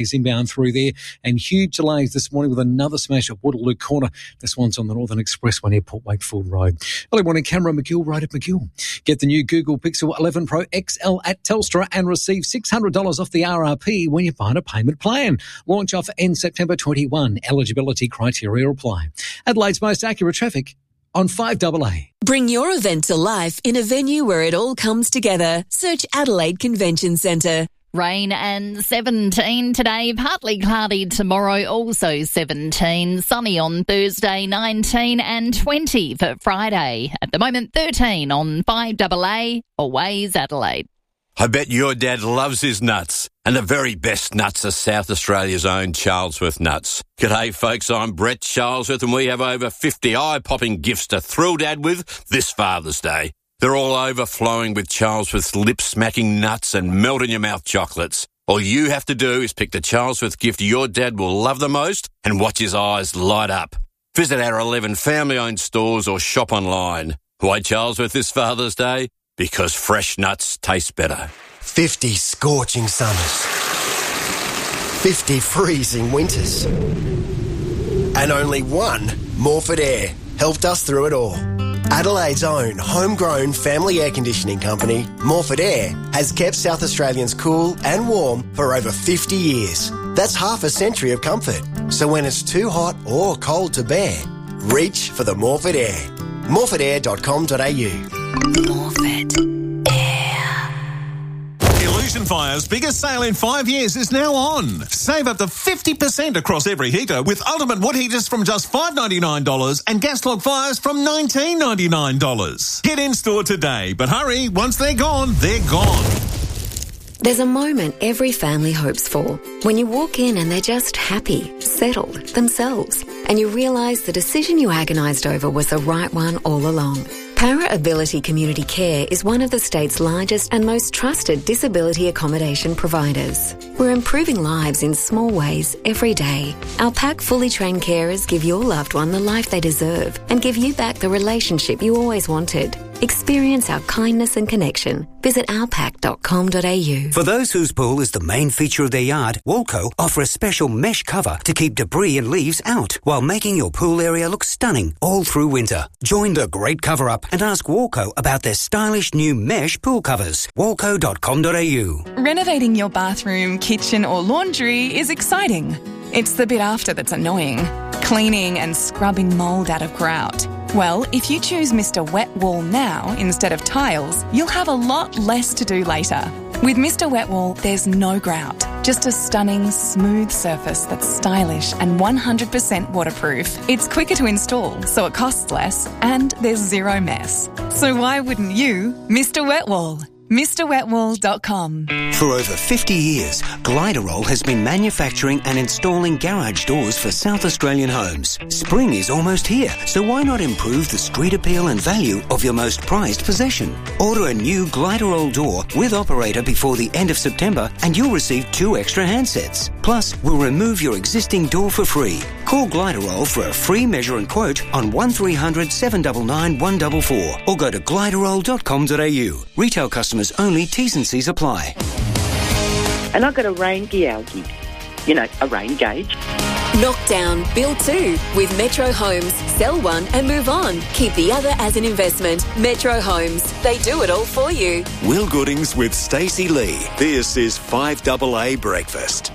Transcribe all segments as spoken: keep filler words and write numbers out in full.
He's inbound through there, and huge delays this morning with another smash at Waterloo Corner. This one's on the Northern Expressway near Port Wakefield Road. Early morning, Cameron McGill, right at McGill. Get the new Google Pixel eleven Pro X L at Telstra and receive six hundred dollars off the R R P when you buy a payment plan. Launch offer ends September twenty-first. Eligibility criteria apply. Adelaide's most accurate traffic on five A A. Bring your event to life in a venue where it all comes together. Search Adelaide Convention Centre. Rain and seventeen today, partly cloudy tomorrow, also seventeen. Sunny on Thursday, nineteen and twenty for Friday. At the moment, thirteen on five A A, Always Adelaide. I bet your dad loves his nuts. And the very best nuts are South Australia's own Charlesworth nuts. G'day folks, I'm Brett Charlesworth and we have over fifty eye-popping gifts to thrill Dad with this Father's Day. They're all overflowing with Charlesworth's lip-smacking nuts and melt-in-your-mouth chocolates. All you have to do is pick the Charlesworth gift your dad will love the most and watch his eyes light up. Visit our eleven family-owned stores or shop online. Why Charlesworth this Father's Day? Because fresh nuts taste better. fifty scorching summers. fifty freezing winters. And only one Morford Air helped us through it all. Adelaide's own homegrown family air conditioning company, Morford Air, has kept South Australians cool and warm for over fifty years. That's half a century of comfort. So when it's too hot or cold to bear, reach for the Morford Air. morford air dot com dot a u. Morford Air. Illusion Fire's biggest sale in five years is now on. Save up to fifty percent across every heater with ultimate wood heaters from just five dollars ninety-nine and gas log fires from nineteen dollars ninety-nine. Get in store today, but hurry, once they're gone, they're gone. There's a moment every family hopes for. When you walk in and they're just happy, settled, themselves, and you realise the decision you agonised over was the right one all along. Para Ability Community Care is one of the state's largest and most trusted disability accommodation providers. We're improving lives in small ways every day. Our PAC fully trained carers give your loved one the life they deserve and give you back the relationship you always wanted. Experience our kindness and connection. Visit alpac dot com dot a u. For those whose pool is the main feature of their yard, Walco offer a special mesh cover to keep debris and leaves out while making your pool area look stunning all through winter. Join the great cover-up and ask Walco about their stylish new mesh pool covers. walco dot com dot a u. Renovating your bathroom, kitchen or laundry is exciting. It's the bit after that's annoying. Cleaning and scrubbing mould out of grout. Well, if you choose Mister Wet Wall now instead of tiles, you'll have a lot less to do later. With Mister Wet Wall, there's no grout, just a stunning, smooth surface that's stylish and one hundred percent waterproof. It's quicker to install, so it costs less, and there's zero mess. So why wouldn't you Mister Wet Wall? Mr wet wall dot com. For over fifty years, Gliderol has been manufacturing and installing garage doors for South Australian homes. Spring is almost here, so why not improve the street appeal and value of your most prized possession? Order a new Gliderol door with operator before the end of September and you'll receive two extra handsets. Plus, we'll remove your existing door for free. Call Gliderol for a free measure and quote on one three hundred seven nine nine one four four or go to gliderol dot com dot a u. Retail customers only, T's and C's apply. And I've got a rain gauge, you know, a rain gauge. Knock down, build two with Metro Homes. Sell one and move on. Keep the other as an investment. Metro Homes. They do it all for you. Will Goodings with Stacey Lee. This is five A A Breakfast.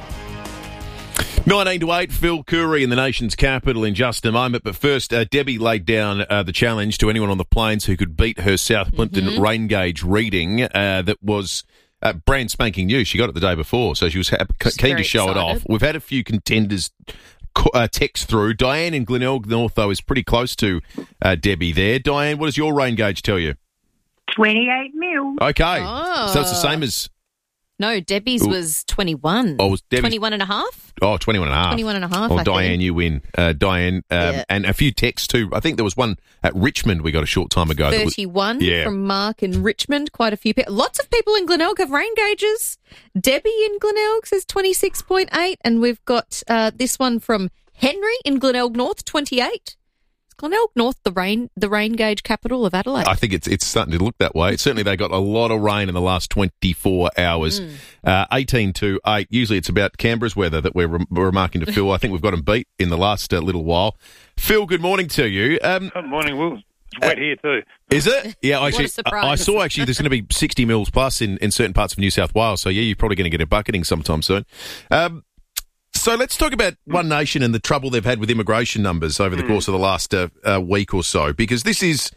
nineteen to eight, Phil Curry in the nation's capital in just a moment. But first, uh, Debbie laid down uh, the challenge to anyone on the plains who could beat her South Plympton mm-hmm. rain gauge reading uh, that was uh, brand spanking new. She got it the day before, so she was ha- keen to show excited. it off. We've had a few contenders uh, text through. Diane in Glenelg North, though, is pretty close to uh, Debbie there. Diane, what does your rain gauge tell you? twenty-eight mil. Okay. Oh. So it's the same as... No, Debbie's Ooh. was twenty-one. Oh, was Debbie's... twenty-one and a half? Oh, twenty-one and a half. twenty-one and a half, Oh, I Diane, think. you win. Uh, Diane, um, yeah. and a few texts too. I think there was one at Richmond we got a short time ago. thirty-one that was, yeah. from Mark in Richmond. Quite a few people. Lots of people in Glenelg have rain gauges. Debbie in Glenelg says twenty-six point eight, and we've got uh, this one from Henry in Glenelg North, twenty-eight. Glenelg North the rain the rain gauge capital of Adelaide? I think it's it's starting to look that way. Certainly, they got a lot of rain in the last twenty-four hours. Mm. Uh, eighteen to eight. Usually, it's about Canberra's weather that we're, re- we're remarking to Phil. I think we've got them beat in the last uh, little while. Phil, good morning to you. Um, good morning, Will. It's wet uh, here too. Is it? Yeah, What actually, a surprise. I, I saw actually there's going to be sixty mils plus in, in certain parts of New South Wales. So yeah, you're probably going to get a bucketing sometime soon. Um, So let's talk about One Nation and the trouble they've had with immigration numbers over the mm. course of the last uh, uh, week or so, because this is,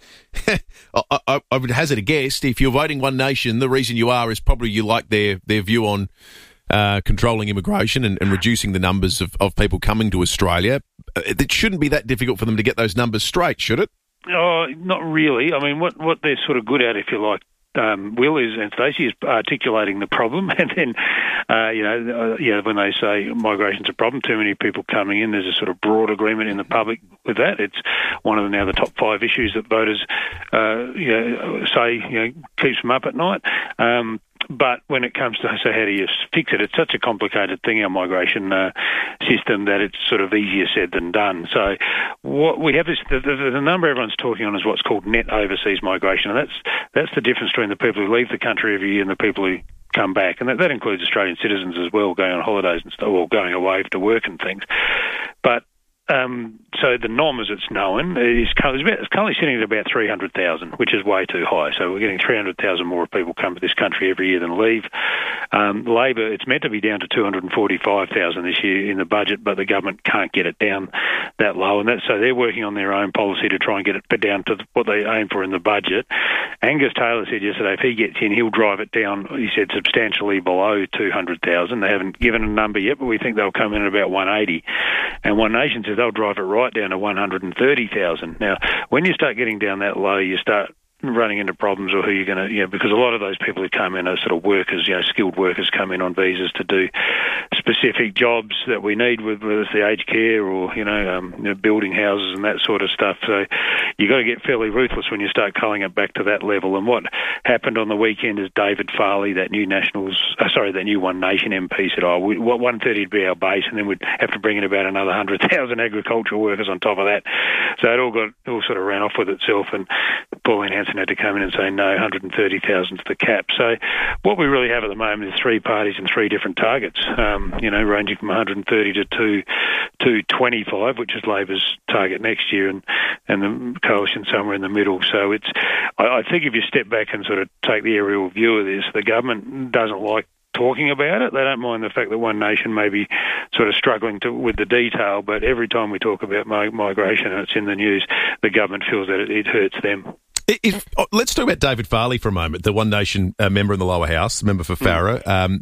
I, I, I would hazard a guess, if you're voting One Nation, the reason you are is probably you like their, their view on uh, controlling immigration and, and reducing the numbers of, of people coming to Australia. It shouldn't be that difficult for them to get those numbers straight, should it? Oh, not really. I mean, what, what they're sort of good at, if you like, Um, Will is and Stacey is articulating the problem, and then uh, you know, uh, yeah, when they say migration's a problem, too many people coming in, there's a sort of broad agreement in the public with that. It's one of the now the top five issues that voters uh, you know, say you know keeps them up at night. Um, But when it comes to, so how do you fix it? It's such a complicated thing, our migration uh, system, that it's sort of easier said than done. So what we have is, the, the, the number everyone's talking on is what's called net overseas migration. And that's that's the difference between the people who leave the country every year and the people who come back. And that, that includes Australian citizens as well, going on holidays and stuff, or going away to work and things. But Um, so the N O M, as it's known, is currently, it's currently sitting at about three hundred thousand, which is way too high. So we're getting three hundred thousand more people come to this country every year than leave. Um, Labor, it's meant to be down to two hundred forty-five thousand this year in the budget, but the government can't get it down that low. And that's, so they're working on their own policy to try and get it down to what they aim for in the budget. Angus Taylor said yesterday if he gets in, he'll drive it down, he said, substantially below two hundred thousand. They haven't given a number yet, but we think they'll come in at about one hundred eighty. And One Nation says they'll drive it right down to one hundred thirty thousand. Now, when you start getting down that low, you start running into problems, or who you're going to, you know, because a lot of those people who come in are sort of workers, you know, skilled workers come in on visas to do specific jobs that we need, with whether it's the aged care or, you know, um, you know, building houses and that sort of stuff. So you've got to get fairly ruthless when you start culling it back to that level. And what happened on the weekend is David Farley, that new Nationals, uh, sorry, that new One Nation M P said, oh, we, one thirty would be our base, and then we'd have to bring in about another one hundred thousand agricultural workers on top of that. So it all got, it all sort of ran off with itself, and Pauline Hanson had to come in and say no, one hundred thirty thousand is the cap. So what we really have at the moment is three parties and three different targets, um, you know, ranging from one hundred thirty to two twenty-five, which is Labor's target next year, and, and the coalition somewhere in the middle. So it's, I, I think if you step back and sort of take the aerial view of this, the government doesn't like talking about it. They don't mind the fact that One Nation may be sort of struggling to, with the detail, but every time we talk about mi- migration and it's in the news, the government feels that it, it hurts them. If, let's talk about David Farley for a moment, the One Nation uh, member in the lower house, member for Farrer. Mm. Um,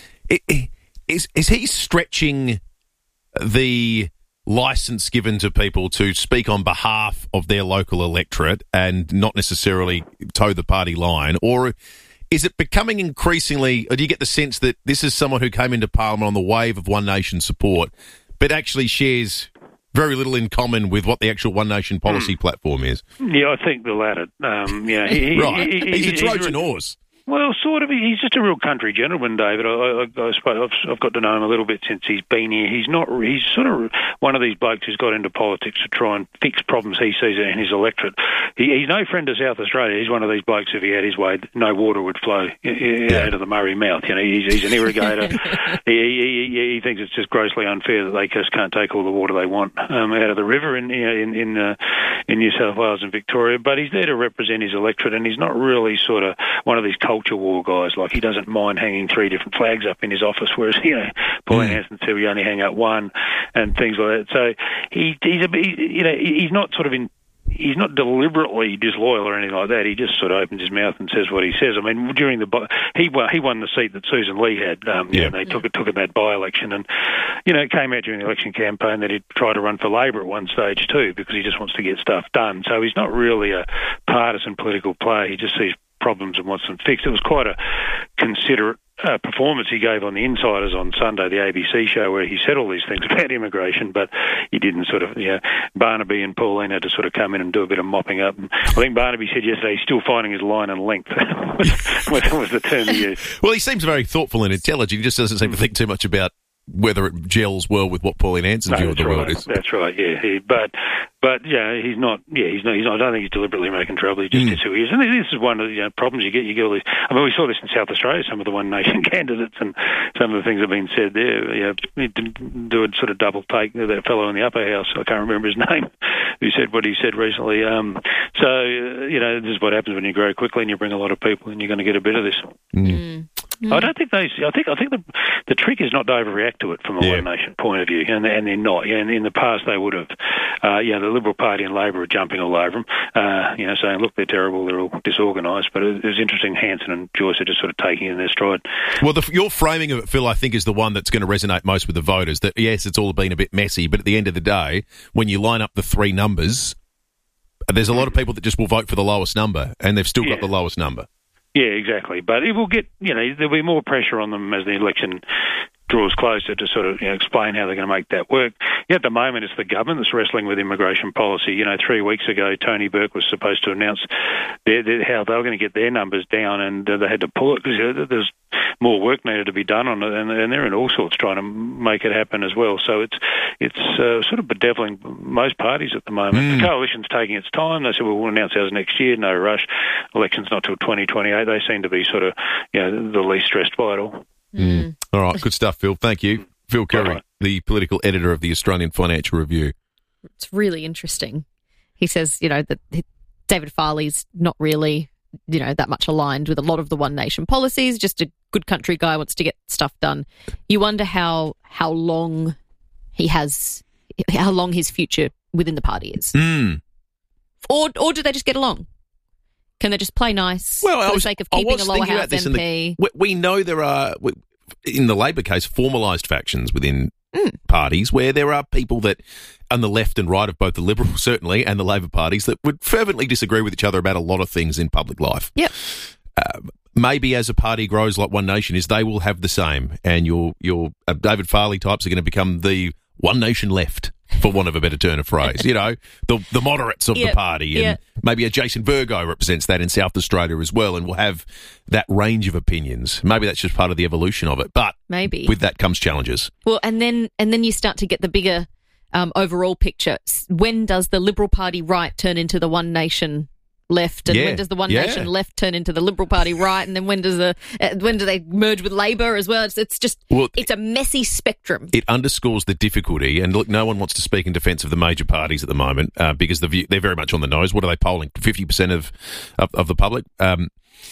is, is he stretching the licence given to people to speak on behalf of their local electorate and not necessarily toe the party line? Or is it becoming increasingly, or do you get the sense that this is someone who came into Parliament on the wave of One Nation support, but actually shares very little in common with what the actual One Nation policy mm. platform is? Yeah, I think the latter. Um, yeah, he, right. He, he, he's a Trojan he's, horse. Well, sort of. He's just a real country gentleman, David. I, I, I suppose I've, I've got to know him a little bit since he's been here. He's not. He's sort of one of these blokes who's got into politics to try and fix problems he sees in his electorate. He, he's no friend of South Australia. He's one of these blokes, if he had his way, no water would flow yeah. out of the Murray mouth. You know, he's, he's an irrigator. he, he, he, he thinks it's just grossly unfair that they just can't take all the water they want um, out of the river in in in, uh, in New South Wales and Victoria. But he's there to represent his electorate, and he's not really sort of one of these culture war guys. Like, he doesn't mind hanging three different flags up in his office, whereas, you know, Pauline mm. Hanson said we only hang up one and things like that. So he, he's a, he, you know, he's not sort of in. He's not deliberately disloyal or anything like that. He just sort of opens his mouth and says what he says. I mean, during the he won, he won the seat that Susan Lee had. Um, yeah. And they took it took it that by-election, and you know, it came out during the election campaign that he'd try to run for Labor at one stage too, because he just wants to get stuff done. So he's not really a partisan political player. He just sees problems and wants them fixed. It was quite a considerate uh, performance he gave on the Insiders on Sunday, the A B C show, where he said all these things about immigration, but he didn't sort of, you know, Barnaby and Pauline had to sort of come in and do a bit of mopping up. And I think Barnaby said yesterday he's still finding his line and length, was, was the term he used. Well, he seems very thoughtful and intelligent. He just doesn't seem to think too much about whether it gels well with what Pauline Hanson's no, view of the right. world is. That's right, yeah. He, but But yeah, he's not. Yeah, he's not. He's not. I don't think he's deliberately making trouble. He just Mm. is who he is. And this is one of the you know, problems you get. You get all these. I mean, we saw this in South Australia. Some of the One Nation candidates and some of the things that have been said there. You know, he didn't do a sort of double take. That fellow in the upper house, I can't remember his name, who said what he said recently. Um, so uh, you know, this is what happens when you grow quickly and you bring a lot of people, and you're going to get a bit of this. Mm. Mm. I don't think they. I think. I think the the trick is not to overreact to it from a Yeah. One Nation point of view, and and they're not. Yeah, and in the past they would have. Uh, yeah, the Liberal Party and Labor are jumping all over them. Uh, you know, saying, look, they're terrible, they're all disorganised. But it, it was interesting. Hanson and Joyce are just sort of taking it in their stride. Well, the, your framing of it, Phil, I think is the one that's going to resonate most with the voters. That yes, it's all been a bit messy, but at the end of the day, when you line up the three numbers, there's a lot of people that just will vote for the lowest number, and they've still Yeah. got the lowest number. Yeah, exactly. But it will get, you know, there'll be more pressure on them as the election draws closer to sort of you know, explain how they're going to make that work. Yeah, at the moment, it's the government that's wrestling with immigration policy. You know, three weeks ago, Tony Burke was supposed to announce their, their, how they were going to get their numbers down, and uh, they had to pull it because uh, there's more work needed to be done on it, and, and they're in all sorts trying to make it happen as well. So it's it's uh, sort of bedeviling most parties at the moment. Mm. The coalition's taking its time. They said, well, we'll announce ours next year, no rush. Election's not till twenty twenty-eight. They seem to be sort of, you know, the least stressed by it all. Mm. All right, good stuff, Phil. Thank you. Phil Curry, Right. the political editor of the Australian Financial Review. It's really interesting. He says, you know, that David Farley's not really, you know, that much aligned with a lot of the One Nation policies, just a good country guy, wants to get stuff done. You wonder how how long he has, how long his future within the party is. Mm. Or or do they just get along? Can they just play nice Well, for I the was, sake of I keeping was a lower thinking house about this M in P? the, we, we know there are, we, in the Labor case, formalised factions within Mm. parties where there are people that, on the left and right of both the Liberal, certainly, and the Labor parties, that would fervently disagree with each other about a lot of things in public life. Yep. Uh, maybe as a party grows like One Nation is, they will have the same, and your your uh, David Farley types are going to become the One Nation left, for want of a better turn of phrase. You know, the the moderates of Yep, the party, and yep. maybe a Jason Virgo represents that in South Australia as well, and will have that range of opinions. Maybe that's just part of the evolution of it, but Maybe. with that comes challenges. Well, and then and then you start to get the bigger um, overall picture. S- When does the Liberal Party right turn into the One Nation left, and Yeah, when does the One yeah. Nation left turn into the Liberal Party right, and then when does the uh, when do they merge with Labor as well? It's, it's just Well, it's a messy spectrum. It underscores the difficulty, and look, no one wants to speak in defence of the major parties at the moment uh, because the view, they're very much on the nose. What are they polling? fifty percent of, of of the public. Um,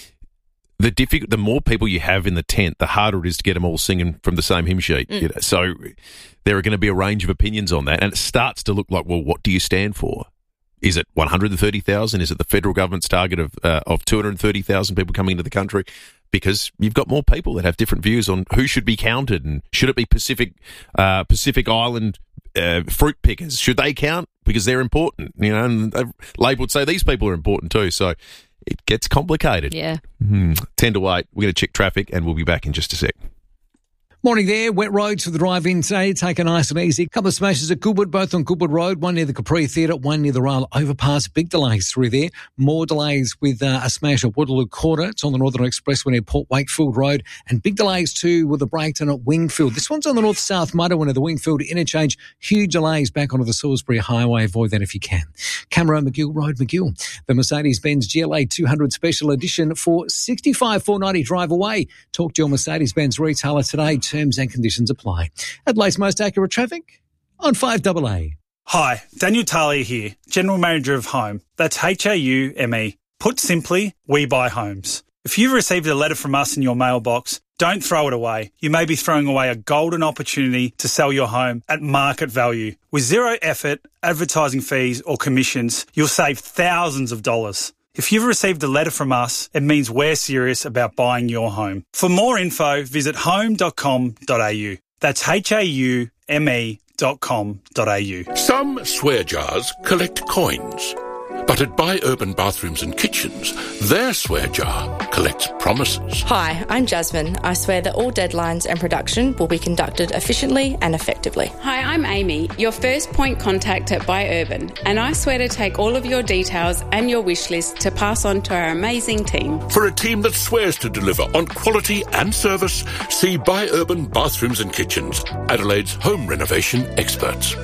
the difficult, the more people you have in the tent, the harder it is to get them all singing from the same hymn sheet. Mm. You know? So there are going to be a range of opinions on that, and it starts to look like, well, what do you stand for? Is it one hundred thirty thousand? Is it the federal government's target of uh, of two hundred thirty thousand people coming into the country? Because you've got more people that have different views on who should be counted, and should it be Pacific uh, Pacific Island uh, fruit pickers? Should they count because they're important? You know, and uh, Labor would say these people are important too. So it gets complicated. Yeah. Hmm. Ten to eight. We're going to check traffic, and we'll be back in just a sec. Morning there. Wet roads for the drive-in today. Take it nice and easy. Couple of smashes at Goodwood, both on Goodwood Road. One near the Capri Theatre, one near the rail overpass. Big delays through there. More delays with uh, a smash at Waterloo Quarter. It's on the Northern Expressway near Port Wakefield Road. And big delays too with the breakdown at Wingfield. This one's on the north-south motorway near the Wingfield interchange. Huge delays back onto the Salisbury Highway. Avoid that if you can. Camera McGill Road, McGill. The Mercedes-Benz G L A two hundred Special Edition for sixty-five thousand four hundred ninety drive away. Talk to your Mercedes-Benz retailer today. Terms and conditions apply. Adelaide's most accurate traffic on five double A. Hi, Daniel Talia here, General Manager of Home. That's H A U M E. Put simply, we buy homes. If you've received a letter from us in your mailbox, don't throw it away. You may be throwing away a golden opportunity to sell your home at market value. With zero effort, advertising fees or commissions, you'll save thousands of dollars. If you've received a letter from us, it means we're serious about buying your home. For more info, visit home dot com dot a u. That's H A U M E dot com dot a u. Some swear jars collect coins. But at Buy Urban Bathrooms and Kitchens, their swear jar collects promises. Hi, I'm Jasmine. I swear that all deadlines and production will be conducted efficiently and effectively. Hi, I'm Amy, your first point contact at Buy Urban, and I swear to take all of your details and your wish list to pass on to our amazing team. For a team that swears to deliver on quality and service, see Buy Urban Bathrooms and Kitchens, Adelaide's home renovation experts.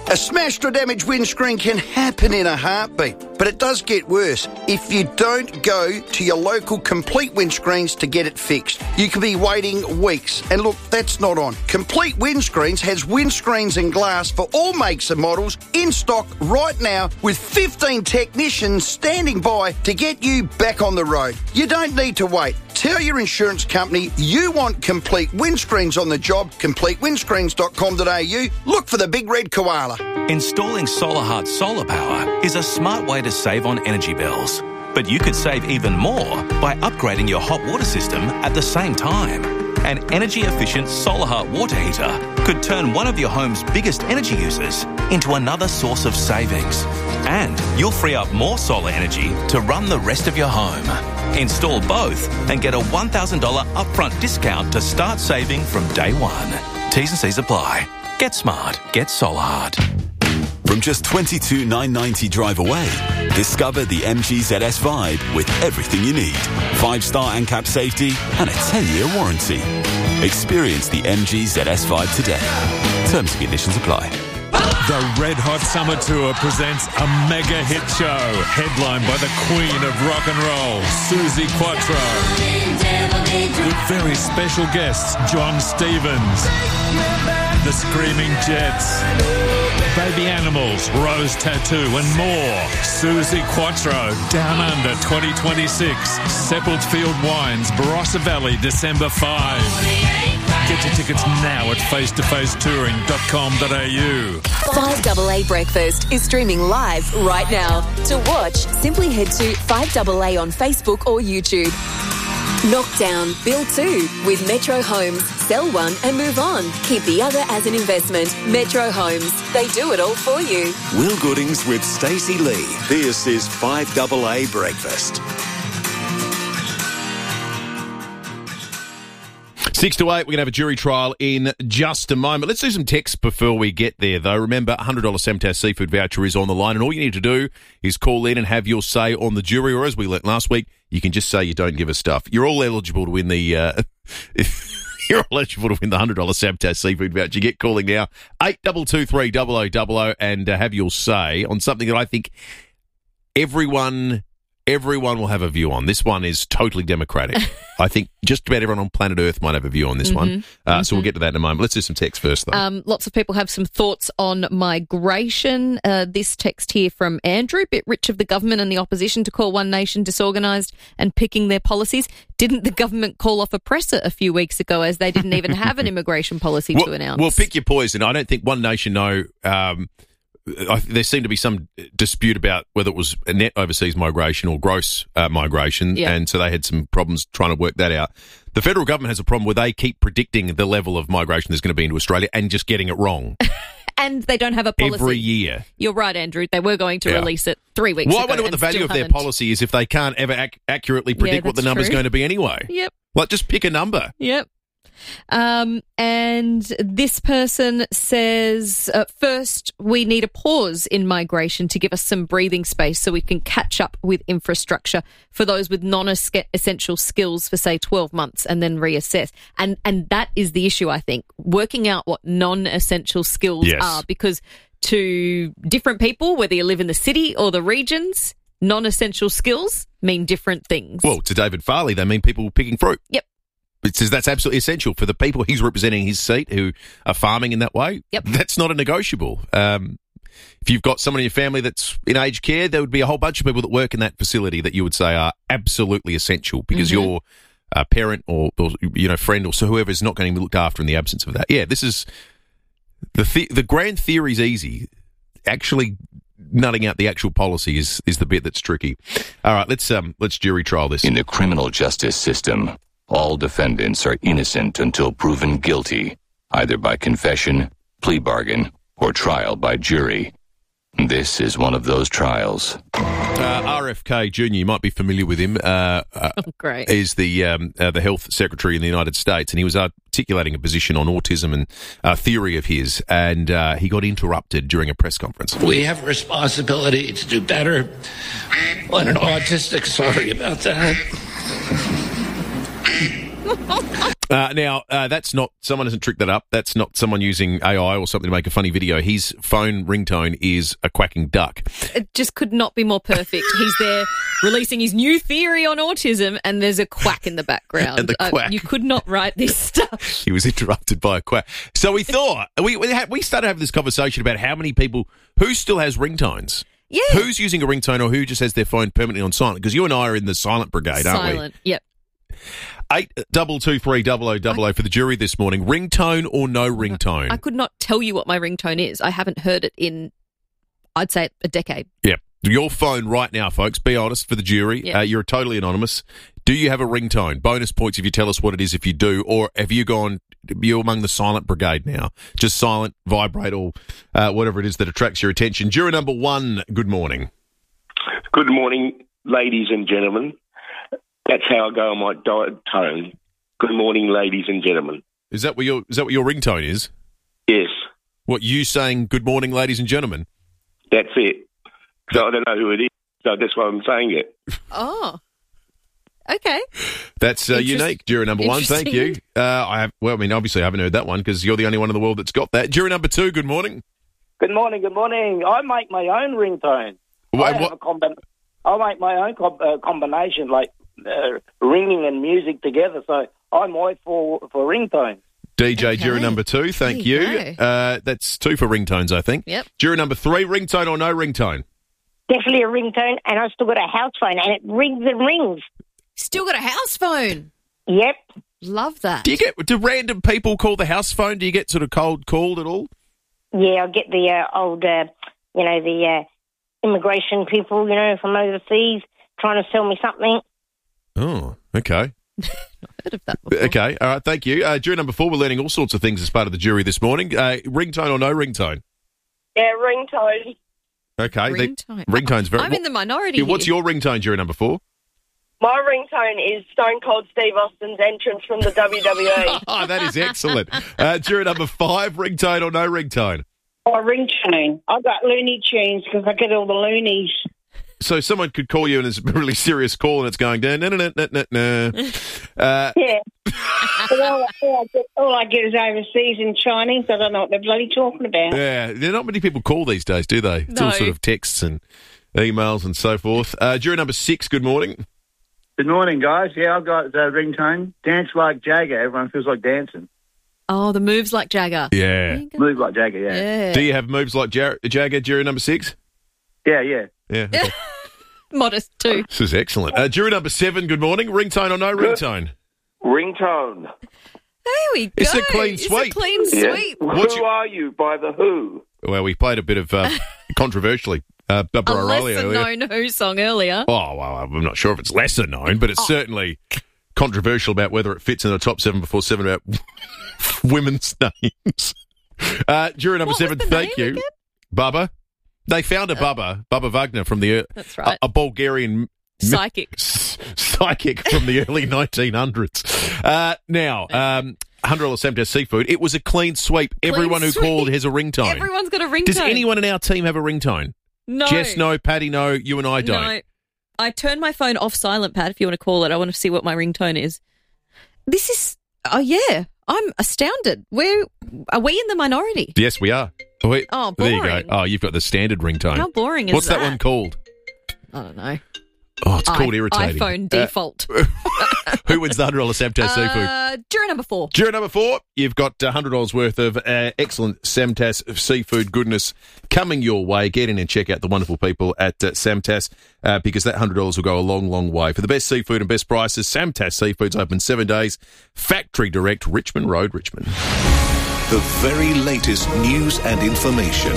A smashed or damaged windscreen can happen in a heartbeat, but it does get worse if you don't go to your local Complete Windscreens to get it fixed. You could be waiting weeks, and look, that's not on. Complete Windscreens has windscreens and glass for all makes and models in stock right now with fifteen technicians standing by to get you back on the road. You don't need to wait. Tell your insurance company you want Complete Windscreens on the job, complete windscreens dot com dot a u. Look for the big red koala. Installing SolarHeart solar power is a smart way to save on energy bills. But you could save even more by upgrading your hot water system at the same time. An energy-efficient SolarHeart water heater could turn one of your home's biggest energy users into another source of savings. And you'll free up more solar energy to run the rest of your home. Install both and get a one thousand dollars upfront discount to start saving from day one. T's and C's apply. Get smart. Get SolarHeart. From just twenty-two thousand nine hundred ninety drive away, discover the M G Z S Vibe with everything you need. Five-star ANCAP safety and a ten-year warranty. Experience the M G Z S Vibe today. Terms and conditions apply. The Red Hot Summer Tour presents a mega hit show headlined by the queen of rock and roll, Suzi Quatro. With very special guests, John Stevens, The Screaming Jets, Baby Animals, Rose Tattoo and more. Suzi Quatro, Down Under twenty twenty-six. Sepulchre Field Wines, Barossa Valley, December fifth. Get your tickets now at face to face touring dot com dot a u. five A A Breakfast is streaming live right now. To watch, simply head to five A A on Facebook or YouTube. Knockdown, build two with Metro Homes. Sell one and move on. Keep the other as an investment. Metro Homes. They do it all for you. Will Goodings with Stacey Lee. This is five A A Breakfast. Six to eight, we're going to have a jury trial in just a moment. Let's do some texts before we get there, though. Remember, one hundred dollars Samtas seafood voucher is on the line, and all you need to do is call in and have your say on the jury, or as we learnt last week, you can just say you don't give a stuff. You're all eligible to win the... Uh, You're all eligible to win the one hundred dollars Samtas seafood voucher. Get calling now, eight two two three, double oh double oh, and uh, have your say on something that I think everyone... Everyone will have a view on. This one is totally democratic. I think just about everyone on planet Earth might have a view on this Mm-hmm. one. Uh, Mm-hmm. So we'll get to that in a moment. Let's do some text first, though. Um, lots of people have some thoughts on migration. Uh, this text here from Andrew, bit rich of the government and the opposition to call one nation disorganised and picking their policies. Didn't the government call off Oppressor a few weeks ago, as they didn't even have an immigration policy well, to announce? Well, pick your poison. I don't think One Nation, no... Um, I, there seemed to be some dispute about whether it was a net overseas migration or gross uh, migration, Yeah. and so they had some problems trying to work that out. The federal government has a problem where they keep predicting the level of migration there's going to be into Australia and just getting it wrong And they don't have a policy. every year. You're right, Andrew. They were going to Yeah. release it three weeks Well, ago. I wonder what the and value still of their haven't. policy is if they can't ever ac- accurately predict what the that's number's true. going to be anyway. Yep. Like, just pick a number. Yep. Um, and this person says, uh, first, we need a pause in migration to give us some breathing space so we can catch up with infrastructure for those with non-essential skills for, say, twelve months and then reassess. And, and that is the issue, I think, working out what non-essential skills Yes. are, because to different people, whether you live in the city or the regions, non-essential skills mean different things. Well, to David Farley, they mean people picking fruit. Yep. It says that's absolutely essential for the people he's representing his seat who are farming in that way. Yep. That's not a negotiable. Um, if you've got someone in your family that's in aged care, there would be a whole bunch of people that work in that facility that you would say are absolutely essential because Mhm. your uh, parent or, or, you know, friend or so whoever is not going to be looked after in the absence of that. Yeah, this is the the, the grand theory's easy. Actually nutting out the actual policy is, is the bit that's tricky. All right, let's um let's jury trial this. In the criminal justice system, all defendants are innocent until proven guilty, either by confession, plea bargain, or trial by jury. This is one of those trials. Uh, R F K Junior, you might be familiar with him. Uh, uh, Great. Is the um, uh, the health secretary in the United States, and he was articulating a position on autism and uh, theory of his, and uh, he got interrupted during a press conference. We have a responsibility to do better on an autistic. Sorry about that. Uh, now, uh, that's not, someone hasn't tricked that up. That's not someone using A I or something to make a funny video. His phone ringtone is a quacking duck. It just could not be more perfect. He's there releasing his new theory on autism, and there's a quack in the background. And the quack. Uh, you could not write this stuff. He was interrupted by a quack. So we thought, we, we, had, we started having this conversation about how many people, who still has ringtones? Yeah. Who's using a ringtone or who just has their phone permanently on silent? Because you and I are in the silent brigade, aren't we? Silent, yep. Eight double two three double o double o for the jury this morning. Ringtone or no ringtone? I could not tell you what my ringtone is. I haven't heard it in, I'd say, a decade. Yep. Your phone right now, folks. Be honest for the jury. Yep. Uh, you're totally anonymous. Do you have a ringtone? Bonus points if you tell us what it is if you do. Or have you gone, you're among the silent brigade now? Just silent, vibrate, or uh, whatever it is that attracts your attention. Juror number one, good morning. Good morning, ladies and gentlemen. That's how I go on my diet tone. Good morning, ladies and gentlemen. Is that what your is that what your ringtone is? Yes. What, you saying good morning, ladies and gentlemen? That's it. So I don't know who it is, so that's why I'm saying it. Oh. Okay. That's uh, Interest- unique. Juror number one, thank you. interesting. Uh, I have. Well, I mean, obviously I haven't heard that one because you're the only one in the world that's got that. Juror number two, good morning. Good morning, good morning. I make my own ringtone. Wha- I have what- a combi- I make my own com- uh, combination, like uh, ringing and music together. So I'm all for for ringtones. D J Juror number two, thank There you. you go. Uh, that's two for ringtones, I think. Yep. Juror number three, ringtone or no ringtone? Definitely a ringtone, and I've still got a house phone, and it rings and rings. Still got a house phone. Yep. Love that. Do you get do random people call the house phone? Do you get sort of cold called at all? Yeah, I get the uh, old, uh, you know, the uh, immigration people, you know, from overseas trying to sell me something. Oh, okay. Heard of that Okay, all right, thank you. Uh, juror number four, we're learning all sorts of things as part of the jury this morning. Uh, ringtone or no ringtone? Yeah, ringtone. Okay. they- Ringtone. ringtone's very... I'm in the minority Yeah, What's here. your ringtone, juror number four? My ringtone is Stone Cold Steve Austin's entrance from the W W E. Oh, that is excellent. Uh, juror number five, ringtone or no ringtone? Oh, ringtone. I've got Looney Tunes because I get all the loonies. So someone could call you and it's a really serious call and it's going, no, no, no, no, no, no. Uh, Yeah. But all, all, I get, all I get is overseas in Chinese. I don't know what they're bloody talking about. yeah, there are not many people call these days, do they? It's all No. sort of texts and emails and so forth. Uh, juror number six, good morning. Good morning, guys. Yeah, I've got the ringtone. Dance like Jagger. Everyone feels like dancing. Oh, the moves like Jagger. Yeah. Move like Jagger, yeah. Yeah. Do you have moves like Jar- Jagger, juror number six? Yeah, yeah. Yeah. okay. Modest too. This is excellent. Uh, juror number seven, good morning. Ringtone or no ringtone? Ringtone. There we go. It's a clean It's sweep. a clean Yeah. sweep. What's Who are you by the Who? Well, we played a bit of uh, controversially uh, Barbara A O'Reilly lesser earlier. known Who song earlier. Oh, well, I'm not sure if it's lesser known, but it's Oh. certainly controversial about whether it fits in the top seven before seven about women's names. Uh, juror number seven, thank you. Bubba. They found a Bubba, Bubba Wagner from the... That's right. A, a Bulgarian... Psychic. Psychic from the early nineteen hundreds. Uh, now, um, one hundred dollars Samtez Seafood. It was a clean sweep. Clean Everyone who sweep. called has a ringtone. Everyone's got a ringtone. Does anyone in our team have a ringtone? No. Jess, no. Patty, no. You and I don't. No. I turned my phone off silent, Pat, if you want to call it. I want to see what my ringtone is. This is... Oh, yeah. I'm astounded. We're... Are we in the minority? Yes, we are. Oh, wait. Oh, There you go. boring. Oh, you've got the standard ringtone. How boring is What's that? that? one called? I don't know. Oh, it's called I- irritating. iPhone Uh, default. who wins the one hundred dollars Samtez Seafood? Uh, juror number four. Juror number four, you've got one hundred dollars worth of uh, excellent Samtas seafood goodness coming your way. Get in and check out the wonderful people at uh, Samtas uh, because that one hundred dollars will go a long, long way. For the best seafood and best prices, Samtas Seafood's open seven days. Factory Direct, Richmond Road, Richmond. The very latest news and information.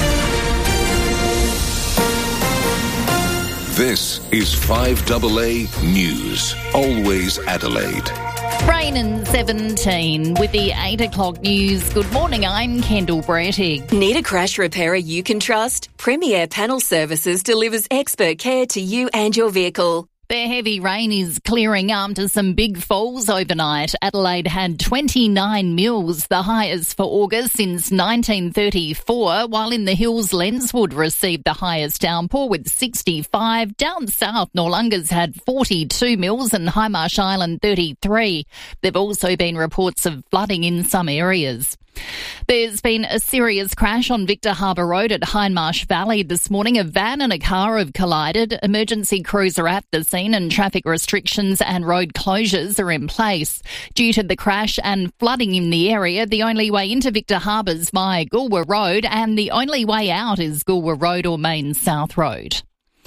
This is five A A News. Always Adelaide. Rain and seventeen with the eight o'clock news. Good morning, I'm Kendall Brettig. Need a crash repairer you can trust? Premier Panel Services delivers expert care to you and your vehicle. The heavy rain is clearing after some big falls overnight. Adelaide had twenty-nine mils, the highest for August since nineteen thirty-four, while in the hills Lenswood received the highest downpour with sixty-five. Down south, Noarlunga's had forty-two mils and Highmarsh Island thirty-three. There have also been reports of flooding in some areas. There's been a serious crash on Victor Harbour Road at Hindmarsh Valley this morning. A van and a car have collided. Emergency crews are at the scene and traffic restrictions and road closures are in place. Due to the crash and flooding in the area, the only way into Victor Harbour is via Goolwa Road and the only way out is Goolwa Road or Main South Road.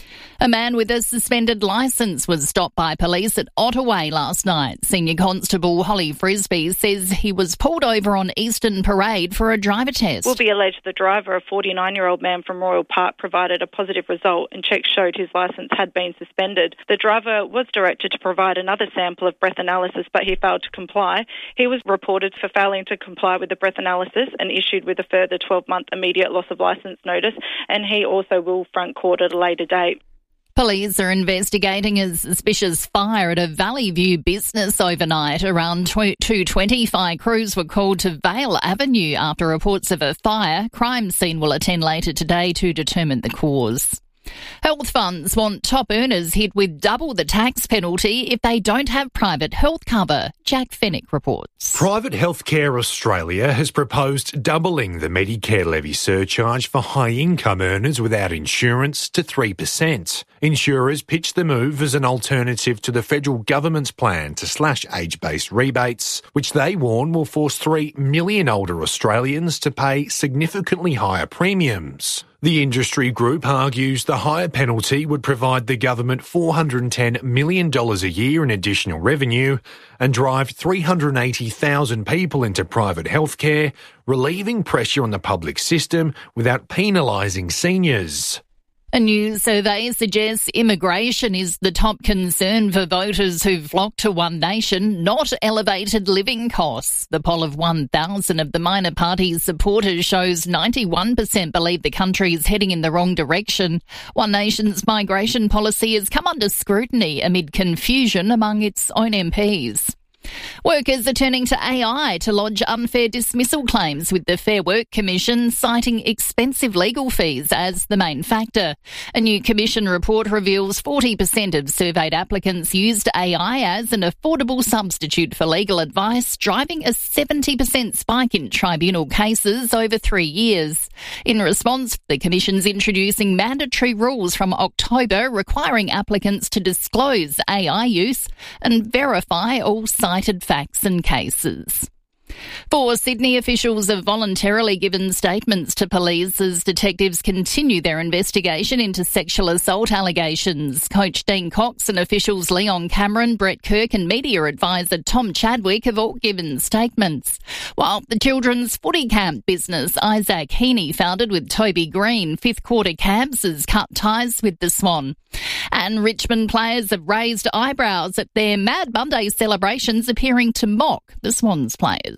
A man with a suspended licence was stopped by police at Ottaway last night. Senior Constable Holly Frisbee says he was pulled over on Eastern Parade for a driver test. Will be alleged the driver, a forty-nine-year-old man from Royal Park, provided a positive result and checks showed his licence had been suspended. The driver was directed to provide another sample of breath analysis, but he failed to comply. He was reported for failing to comply with the breath analysis and issued with a further twelve-month immediate loss of licence notice, and he also will front court at a later date. Police are investigating a suspicious fire at a Valley View business overnight. Around two twenty, fire crews were called to Vale Avenue after reports of a fire. Crime scene will attend later today to determine the cause. Health funds want top earners hit with double the tax penalty if they don't have private health cover. Jack Fennick reports. Private Healthcare Australia has proposed doubling the Medicare levy surcharge for high-income earners without insurance to three percent. Insurers pitch the move as an alternative to the federal government's plan to slash age-based rebates, which they warn will force three million older Australians to pay significantly higher premiums. The industry group argues the higher penalty would provide the government four hundred ten million dollars a year in additional revenue and drive three hundred eighty thousand people into private healthcare, relieving pressure on the public system without penalising seniors. A new survey suggests immigration is the top concern for voters who flock to One Nation, not elevated living costs. The poll of one thousand of the minor party's supporters shows ninety-one percent believe the country is heading in the wrong direction. One Nation's migration policy has come under scrutiny amid confusion among its own M Ps. Workers are turning to A I to lodge unfair dismissal claims with the Fair Work Commission, citing expensive legal fees as the main factor. A new Commission report reveals forty percent of surveyed applicants used A I as an affordable substitute for legal advice, driving a seventy percent spike in tribunal cases over three years. In response, the Commission's introducing mandatory rules from October requiring applicants to disclose A I use and verify all cited facts and cases. Four Sydney officials have voluntarily given statements to police as detectives continue their investigation into sexual assault allegations. Coach Dean Cox and officials Leon Cameron, Brett Kirk and media advisor Tom Chadwick have all given statements. While the children's footy camp business Isaac Heaney, founded with Toby Green, fifth quarter camps, has cut ties with the Swan. And Richmond players have raised eyebrows at their Mad Monday celebrations appearing to mock the Swans players.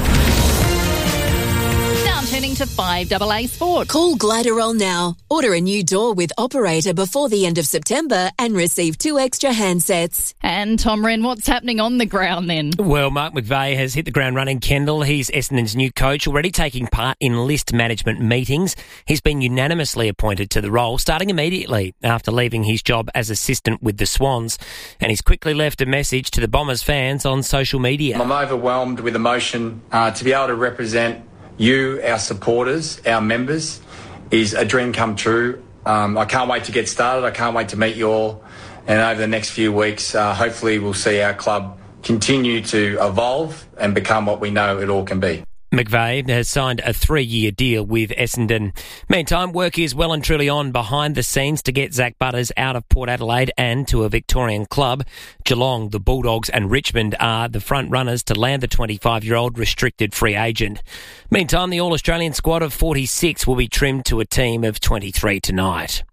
Now turning to five double A Sport. Call Gliderol now. Order a new door with Operator before the end of September and receive two extra handsets. And Tom Wren, what's happening on the ground then? Well, Mark McVeigh has hit the ground running, Kendall. He's Essendon's new coach, already taking part in list management meetings. He's been unanimously appointed to the role, starting immediately after leaving his job as assistant with the Swans. And he's quickly left a message to the Bombers fans on social media. I'm overwhelmed with emotion. Uh, to be able to represent you, our supporters, our members, is a dream come true. Um, I can't wait to get started. I can't wait to meet you all. And over the next few weeks, uh, hopefully we'll see our club continue to evolve and become what we know it all can be. McVeigh has signed a three-year deal with Essendon. Meantime, work is well and truly on behind the scenes to get Zach Butters out of Port Adelaide and to a Victorian club. Geelong, the Bulldogs and Richmond are the front runners to land the twenty-five-year-old restricted free agent. Meantime, the All-Australian squad of forty-six will be trimmed to a team of twenty-three tonight.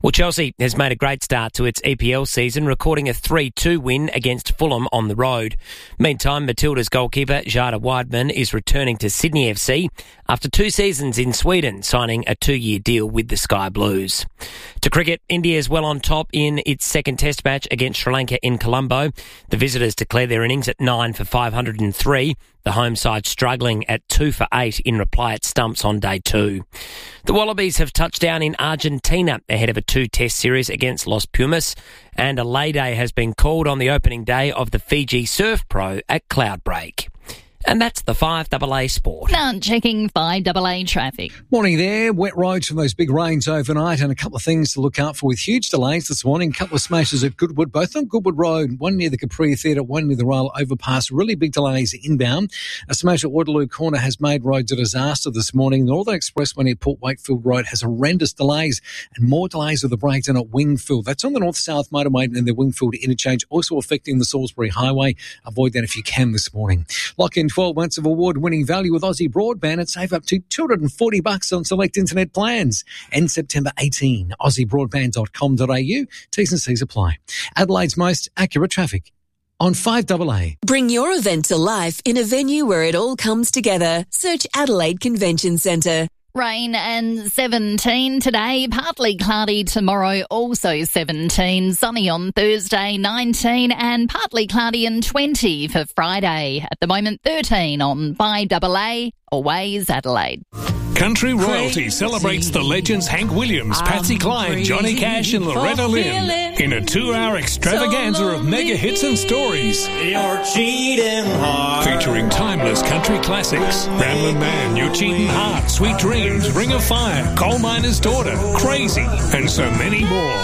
Well, Chelsea has made a great start to its E P L season, recording a three two win against Fulham on the road. Meantime, Matilda's goalkeeper, Jada Weidman, is returning to Sydney F C after two seasons in Sweden, signing a two-year deal with the Sky Blues. To cricket, India is well on top in its second test match against Sri Lanka in Colombo. The visitors declare their innings at nine for five hundred three. The home side struggling at two for eight in reply at stumps on day two. The Wallabies have touched down in Argentina ahead of a two-test series against Los Pumas, and a lay day has been called on the opening day of the Fiji Surf Pro at Cloudbreak. And that's the five A A Sport. Now checking five A A traffic. Morning there. Wet roads from those big rains overnight, and a couple of things to look out for with huge delays this morning. A couple of smashes at Goodwood, both on Goodwood Road, one near the Capri Theatre, one near the rail overpass. Really big delays inbound. A smash at Waterloo Corner has made roads a disaster this morning. The Northern Expressway near Port Wakefield Road has horrendous delays, and more delays with the breakdown at Wingfield. That's on the north-south motorway and the Wingfield interchange, also affecting the Salisbury Highway. Avoid that if you can this morning. Lock in twelve months of award-winning value with Aussie Broadband and save up to two hundred forty bucks on select internet plans. End September eighteenth. aussie broadband dot com dot a u. T's and C's apply. Adelaide's most accurate traffic on five A A. Bring your event to life in a venue where it all comes together. Search Adelaide Convention Centre. Rain and seventeen today, partly cloudy tomorrow, also seventeen, sunny on Thursday, nineteen, and partly cloudy and twenty for Friday. At the moment, thirteen on five A A, always Adelaide. Country Royalty celebrates the legends Hank Williams, Patsy Cline, Johnny Cash and Loretta Lynn in a two-hour extravaganza of mega hits and stories. You're cheating hard. Featuring timeless country classics. Ramblin' Man, You're Cheating Hard, Sweet Dreams, Ring of Fire, Coal Miner's Daughter, Crazy, and so many more.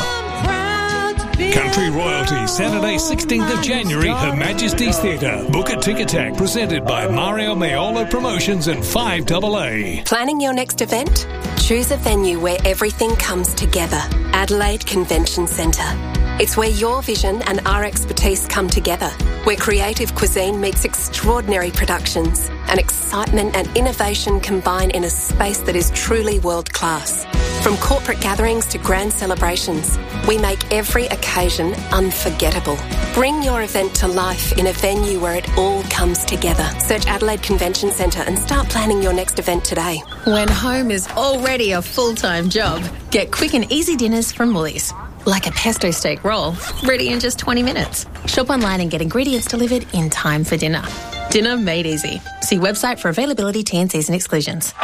Country Royalty, Saturday, sixteenth of January, Her Majesty's Theatre. Book a Tick Attack, presented by Mario Maiolo Promotions and five A A. Planning your next event? Choose a venue where everything comes together. Adelaide Convention Centre. It's where your vision and our expertise come together, where creative cuisine meets extraordinary productions, and excitement and innovation combine in a space that is truly world-class. From corporate gatherings to grand celebrations, we make every occasion unforgettable. Bring your event to life in a venue where it all comes together. Search Adelaide Convention Centre and start planning your next event today. When home is already a full-time job, get quick and easy dinners from Woolies. Like a pesto steak roll, ready in just twenty minutes. Shop online and get ingredients delivered in time for dinner. Dinner made easy. See website for availability, T and Cs and exclusions.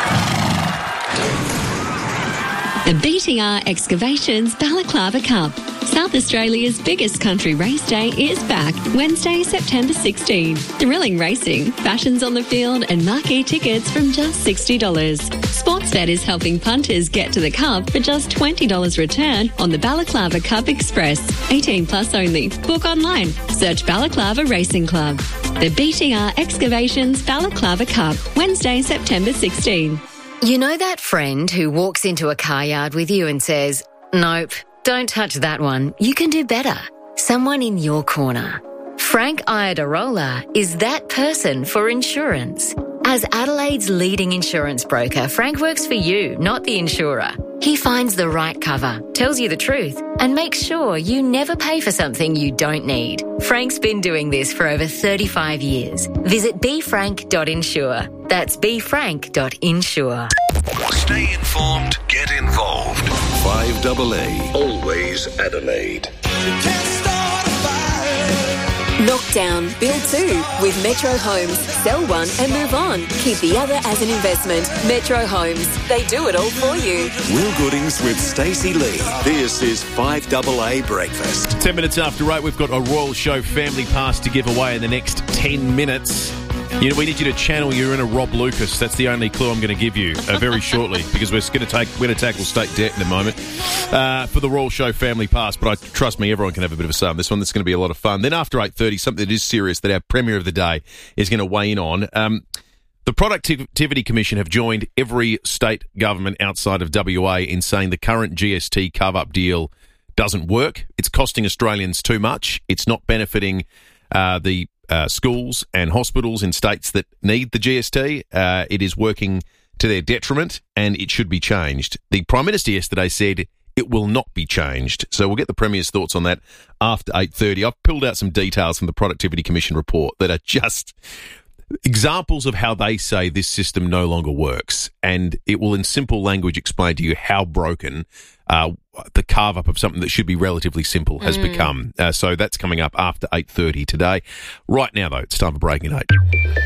The B T R Excavations Balaclava Cup. South Australia's biggest country race day is back Wednesday, September sixteenth. Thrilling racing, fashions on the field and marquee tickets from just sixty dollars. Sportsbet is helping punters get to the Cup for just twenty dollars return on the Balaclava Cup Express. eighteen plus only. Book online. Search Balaclava Racing Club. The B T R Excavations Balaclava Cup, Wednesday, September sixteenth. You know that friend who walks into a car yard with you and says, "Nope, don't touch that one. You can do better." Someone in your corner. Frank Iadarola is that person for insurance. As Adelaide's leading insurance broker, Frank works for you, not the insurer. He finds the right cover, tells you the truth, and makes sure you never pay for something you don't need. Frank's been doing this for over thirty-five years. Visit b frank dot insure. That's b frank dot insure. Stay informed, get involved. five A A, always Adelaide. Knock down, build two with Metro Homes. Sell one and move on. Keep the other as an investment. Metro Homes. They do it all for you. Will Goodings with Stacey Lee. This is five A A Breakfast. Ten minutes after eight, we've got a Royal Show family pass to give away in the next ten minutes. You know, we need you to channel your inner Rob Lucas. That's the only clue I'm going to give you uh, very shortly, because we're going to take we're going to tackle state debt in a moment uh, for the Royal Show family pass. But I, trust me, everyone can have a bit of a say on this one. That's going to be a lot of fun. Then after eight thirty, something that is serious that our Premier of the Day is going to weigh in on. Um, the Productivity Commission have joined every state government outside of W A in saying the current G S T cover-up deal doesn't work. It's costing Australians too much. It's not benefiting uh, the Uh, schools and hospitals in states that need the G S T. Uh, it is working to their detriment, and it should be changed. The Prime Minister yesterday said it will not be changed. So we'll get the Premier's thoughts on that after eight thirty. I've pulled out some details from the Productivity Commission report that are just examples of how they say this system no longer works, and it will in simple language explain to you how broken uh, the carve-up of something that should be relatively simple has Mm. become. Uh, so that's coming up after eight thirty today. Right now, though, it's time for Breaking Eight.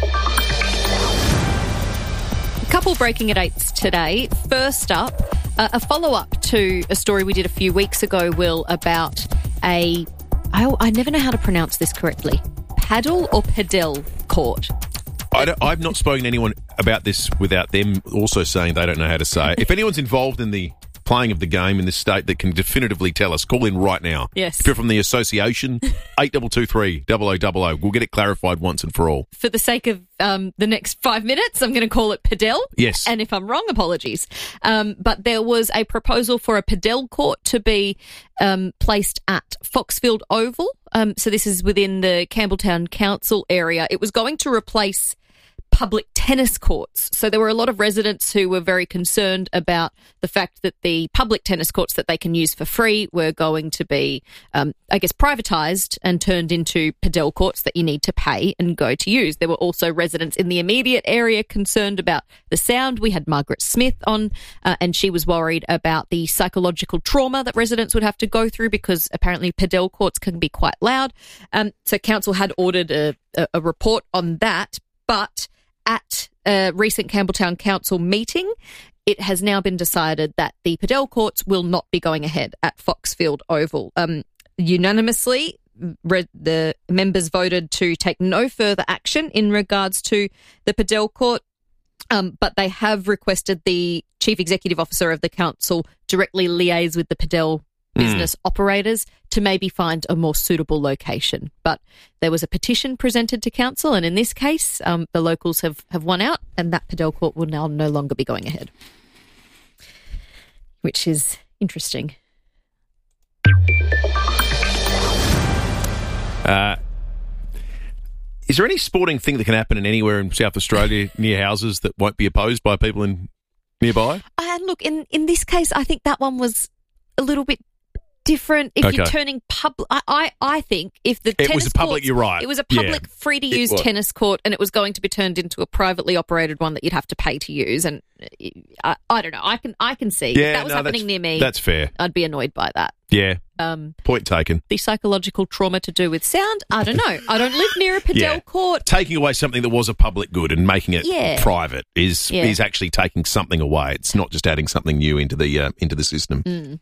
A couple breaking at eights today. First up, uh, a follow-up to a story we did a few weeks ago, Will, about a... I, I never know how to pronounce this correctly. Paddle or padel court? I don't, I've not spoken to anyone about this without them also saying they don't know how to say it. If anyone's involved in the playing of the game in this state that can definitively tell us, call in right now. Yes. If you're from the association, eight two two three, double oh double oh. We'll get it clarified once and for all. For the sake of um, the next five minutes, I'm going to call it padel. Yes. And if I'm wrong, apologies. Um, but there was a proposal for a padel court to be um, placed at Foxfield Oval. Um, so this is within the Campbelltown Council area. It was going to replace public tennis courts. So there were a lot of residents who were very concerned about the fact that the public tennis courts that they can use for free were going to be, um, I guess, privatised and turned into padel courts that you need to pay and go to use. There were also residents in the immediate area concerned about the sound. We had Margaret Smith on, uh, and she was worried about the psychological trauma that residents would have to go through because apparently padel courts can be quite loud. Um, so council had ordered a, a, a report on that, but at a recent Campbelltown Council meeting, it has now been decided that the padel courts will not be going ahead at Foxfield Oval. Um, unanimously, re- the members voted to take no further action in regards to the padel court, um, but they have requested the Chief Executive Officer of the council directly liaise with the padel business mm. operators to maybe find a more suitable location. But there was a petition presented to council, and in this case, um, the locals have, have won out, and that padel court will now no longer be going ahead, which is interesting. Uh, is there any sporting thing that can happen in anywhere in South Australia near houses that won't be opposed by people in nearby? And look, in, in this case, I think that one was a little bit different. If Okay. you're turning public, I, I, I think if the It tennis was a public- courts- you're right. It was a Yeah. public, free to It use was. tennis court, and it was going to be turned into a privately operated one that you'd have to pay to use. And uh, I, I don't know. I can, I can see Yeah, if that was no, happening that's- near me. that's fair. I'd be annoyed by that. Yeah. Um, Point taken. the psychological trauma to do with sound, I don't know. I don't live near a padel Yeah. court. Taking away something that was a public good and making it Yeah. private is Yeah. is actually taking something away. It's not just adding something new into the uh, into the system. Mm.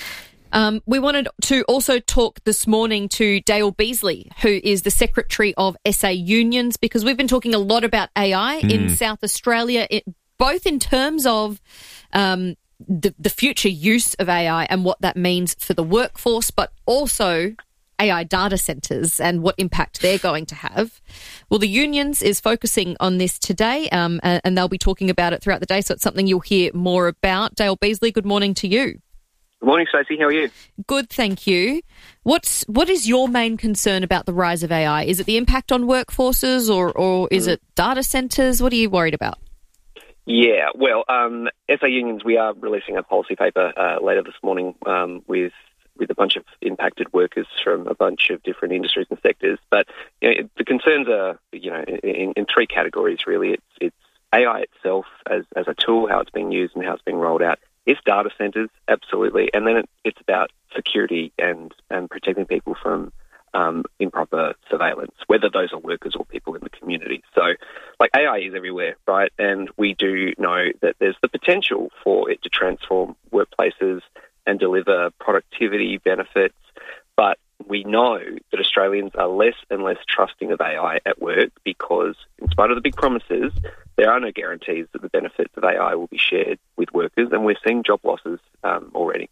Um, we wanted to also talk this morning to Dale Beasley, who is the Secretary of S A Unions, because we've been talking a lot about A I in Mm. South Australia, it, both in terms of um, the, the future use of A I and what that means for the workforce, but also A I data centres and what impact they're going to have. Well, the unions is focusing on this today, um, and, and they'll be talking about it throughout the day, so it's something you'll hear more about. Dale Beasley, good morning to you. Good morning, Stacey. How are you? Good, thank you. What's what is your main concern about the rise of A I? Is it the impact on workforces, or or is it data centres? What are you worried about? Yeah, well, um, S A Unions, we are releasing a policy paper uh, later this morning um, with with a bunch of impacted workers from a bunch of different industries and sectors. But you know, the concerns are, you know, in, in three categories really. It's it's A I itself as as a tool, how it's being used and how it's being rolled out. It's data centres, absolutely, and then it, it's about security and, and protecting people from um, improper surveillance, whether those are workers or people in the community. So, like, A I is everywhere, right? And we do know that there's the potential for it to transform workplaces and deliver productivity benefits, but we know that Australians are less and less trusting of A I at work because, in spite of the big promises, there are no guarantees that the benefits of A I will be shared with workers, and we're seeing job losses um, already.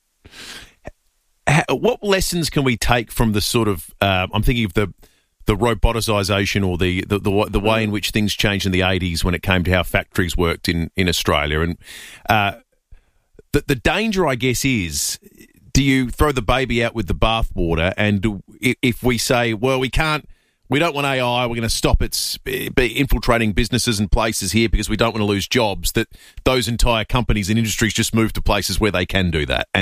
What lessons can we take from the sort of, uh, I'm thinking of the the robotisation or the, the, the, the way in which things changed in the eighties when it came to how factories worked in, in Australia. And uh, the, the danger, I guess, is, do you throw the baby out with the bathwater? And do, if we say, well, we can't, we don't want A I, we're going to stop it be infiltrating businesses and places here because we don't want to lose jobs, that those entire companies and industries just move to places where they can do that. And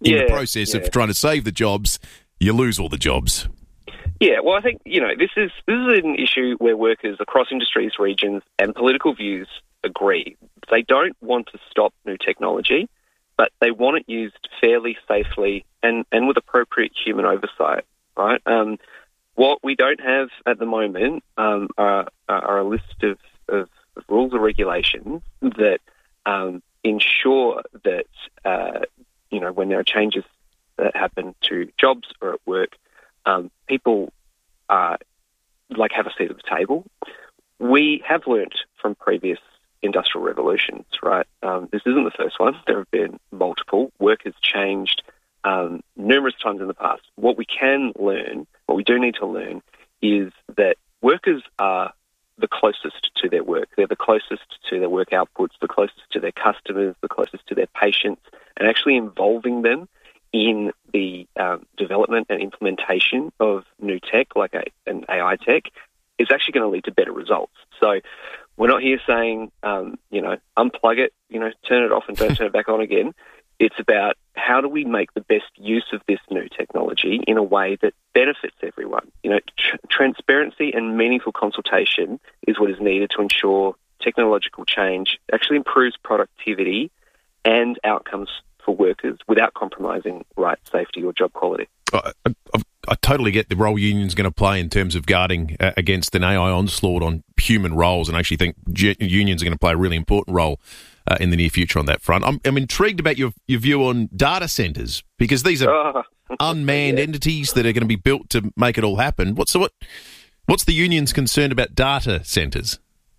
in Yeah, the process yeah. of trying to save the jobs, you lose all the jobs. Yeah, well, I think, you know, this is this is an issue where workers across industries, regions and political views agree. They don't want to stop new technology, but they want it used fairly, safely and, and with appropriate human oversight, right? Um, what we don't have at the moment um, are, are a list of, of rules or regulations that um, ensure that, uh, you know, when there are changes that happen to jobs or at work, Um, people uh, like have a seat at the table. We have learnt from previous industrial revolutions, right? Um, this isn't the first one. There have been multiple. Work has changed um, numerous times in the past. What we can learn, what we do need to learn, is that workers are the closest to their work. They're the closest to their work outputs, the closest to their customers, the closest to their patients, and actually involving them in the um, development and implementation of new tech, like a, an A I tech, is actually going to lead to better results. So we're not here saying, um, you know, unplug it, you know, turn it off and don't turn it back on again. It's about how do we make the best use of this new technology in a way that benefits everyone. You know, tr- transparency and meaningful consultation is what is needed to ensure technological change actually improves productivity and outcomes for workers without compromising right, safety or job quality. I, I, I totally get the role unions going to play in terms of guarding uh, against an A I onslaught on human roles, and I actually think g- unions are going to play a really important role uh, in the near future on that front. I'm, I'm intrigued about your, your view on data centres, because these are oh. unmanned yeah. entities that are going to be built to make it all happen. What, so what, what's the union's concerned about data centres?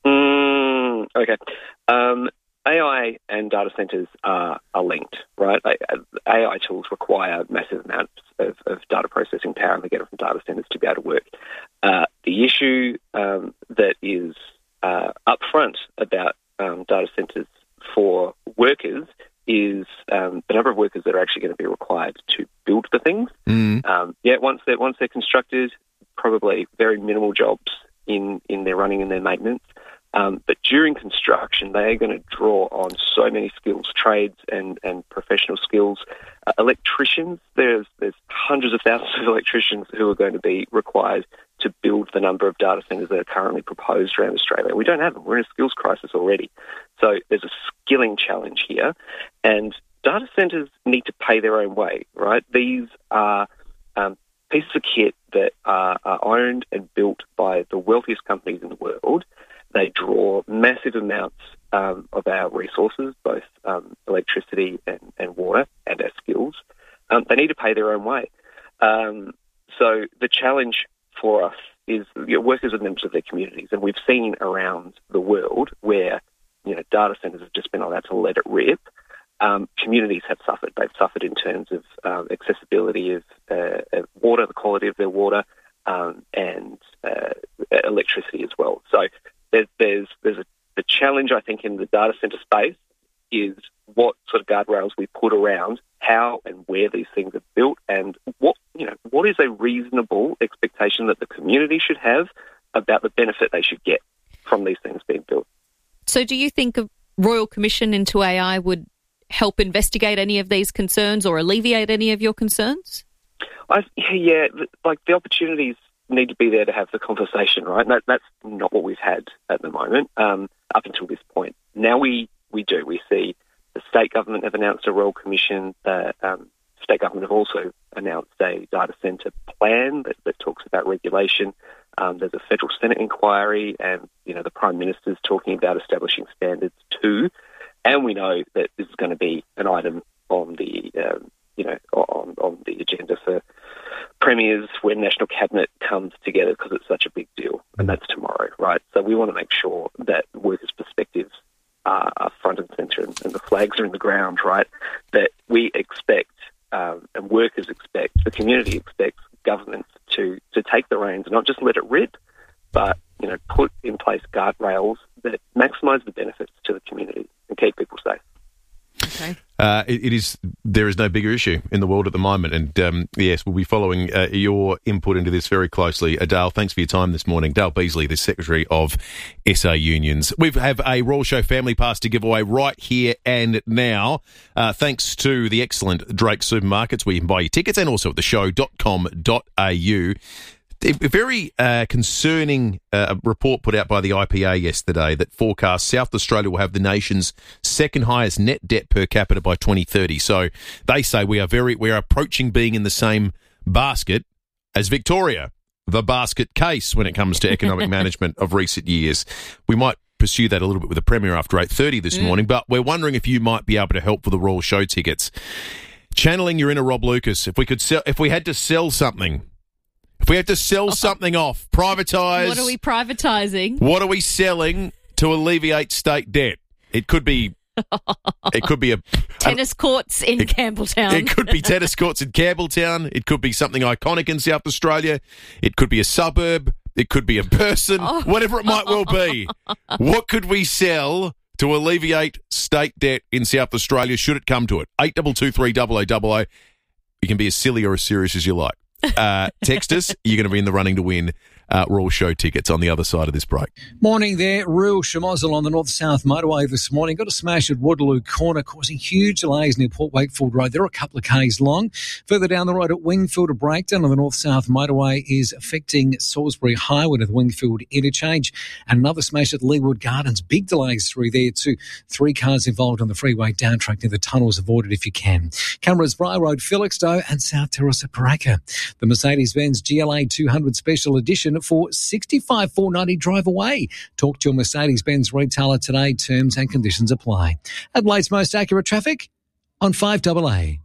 Mm, okay. Um, A I and data centres are, are linked, right? A I tools require massive amounts of, of data processing power, and they get it from data centres to be able to work. Uh, the issue um, that is uh, upfront about um, data centres for workers is um, the number of workers that are actually going to be required to build the things. Mm. Um, yeah, once they're once they're constructed, probably very minimal jobs in, in their running and their maintenance. Um, but during construction, they are going to draw on so many skills, trades and, and professional skills. Uh, electricians, there's there's hundreds of thousands of electricians who are going to be required to build the number of data centres that are currently proposed around Australia. We don't have them. We're in a skills crisis already. So there's a skilling challenge here. And data centres need to pay their own way, right? These are um, pieces of kit that are, are owned and built by the wealthiest companies in the world. They draw massive amounts um, of our resources, both um, electricity and, and water, and our skills. Um, they need to pay their own way. Um, so the challenge for us is, you know, workers are members of their communities, and we've seen around the world where, you know, data centres have just been allowed to let it rip. Um, communities have suffered. They've suffered in terms of um, accessibility of, uh, of water, the quality of their water, um, and uh, electricity as well. So There's there's, there's a, the challenge, I think, in the data centre space is what sort of guardrails we put around how and where these things are built, and what you know what is a reasonable expectation that the community should have about the benefit they should get from these things being built. So, do you think a Royal Commission into A I would help investigate any of these concerns or alleviate any of your concerns? I, yeah, like the opportunities need to be there to have the conversation, right? And that, that's not what we've had at the moment, um, up until this point. Now we, we do. We see the state government have announced a Royal Commission. The um, state government have also announced a data centre plan that, that talks about regulation. Um, there's a federal Senate inquiry, and you know the Prime Minister's talking about establishing standards too. And we know that this is going to be an item on the um, you know on, on the agenda for premiers when National Cabinet comes together, because it's such a big deal, and that's tomorrow, right? So we want to make sure that workers' perspectives are, are front and centre, and, and the flags are in the ground, right? That we expect, um, and workers expect, the community expects governments to, to take the reins and not just let it rip, but you know put in place guardrails that maximise the benefits to the community and keep people safe. Okay. Uh, it, it is. There is no bigger issue in the world at the moment, and um, yes, we'll be following uh, your input into this very closely. Uh, Dale, thanks for your time this morning. Dale Beasley, the Secretary of S A Unions. We have a Royal Show Family Pass to give away right here and now, uh, thanks to the excellent Drake Supermarkets, where you can buy your tickets, and also at the show dot com dot a u. A very uh, concerning uh, report put out by the I P A yesterday that forecasts South Australia will have the nation's second highest net debt per capita by twenty thirty. So they say we are very we are approaching being in the same basket as Victoria, the basket case when it comes to economic management of recent years. We might pursue that a little bit with the Premier after eight thirty this mm. morning, but we're wondering if you might be able to help for the Royal Show tickets. Channeling your inner Rob Lucas, if we could sell, if we had to sell something. If we have to sell something off, privatise... What are we privatising? What are we selling to alleviate state debt? It could be... It could be a... Tennis a, courts in it, Campbelltown. It could be tennis courts in Campbelltown. It could be something iconic in South Australia. It could be a suburb. It could be a person. Oh. Whatever it might well be. What could we sell to alleviate state debt in South Australia should it come to it? eight two two three double oh double oh. You can be as silly or as serious as you like. Uh, text us. You're going to be in the running to win uh, Royal Show tickets on the other side of this break. Morning there. Real Shamozzle on the north-south motorway this morning. Got a smash at Waterloo Corner, causing huge delays near Port Wakefield Road. They're a couple of k's long. Further down the road at Wingfield, a breakdown on the north-south motorway is affecting Salisbury Highway to the Wingfield interchange. And another smash at Leewood Gardens. Big delays through there too. Three cars involved on the freeway down track near the tunnels. Avoided if you can. Cameras, Bry Road, Felixstowe and South Terrace at Paraka. The Mercedes-Benz G L A two hundred Special Edition for sixty-five thousand four hundred ninety dollars drive away. Talk to your Mercedes-Benz retailer today. Terms and conditions apply. Adelaide's most accurate traffic on five double A.